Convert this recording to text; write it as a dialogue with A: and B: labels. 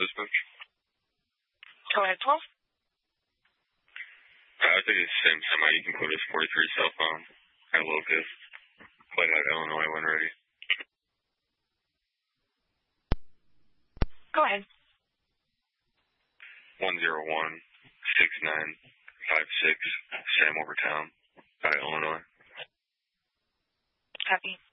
A: dispatch.
B: Go ahead, 12.
A: I think it's the same semi. You can put us 43 cell phone at Locust. Plate out Illinois when ready.
B: Go ahead.
A: 101-6956 Sam over town out of Illinois.
B: Copy.